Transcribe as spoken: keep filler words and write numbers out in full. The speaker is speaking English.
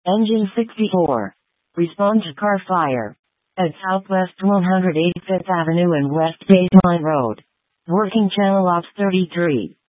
Engine sixty-four. Respond to car fire. At Southwest one hundred eighty-fifth Avenue and West Baseline Road. Working channel ops thirty-three.